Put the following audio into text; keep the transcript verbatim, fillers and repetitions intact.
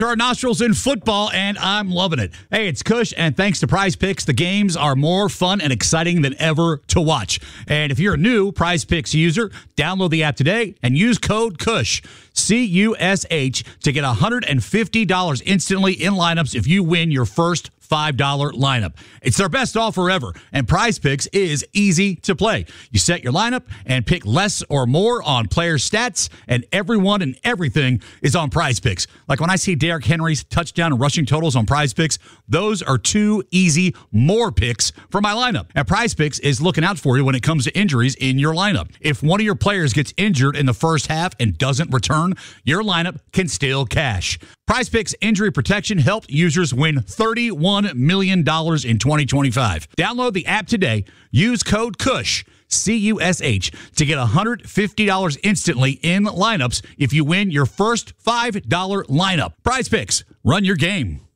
Our nostrils in football, and I'm loving it. Hey, it's Kush, and thanks to Prize Picks, the games are more fun and exciting than ever to watch. And if you're a new Prize Picks user, download the app today and use code Kush, C U S H, to get one hundred fifty dollars instantly in lineups if you win your first five dollar lineup. It's their best offer ever, and Prize Picks is easy to play. You set your lineup and pick less or more on player stats, and everyone and everything is on Prize Picks. Like when I see Derrick Henry's touchdown and rushing totals on Prize Picks, those are two easy more picks for my lineup. And Prize Picks is looking out for you when it comes to injuries in your lineup. If one of your players gets injured in the first half and doesn't return, your lineup can still cash. Prize Picks injury protection helped users win thirty-one million dollars in twenty twenty-five. Download the app today. Use code Kush, C U S H, to get one hundred fifty dollars instantly in lineups if you win your first five dollar lineup. Prize Picks, run your game.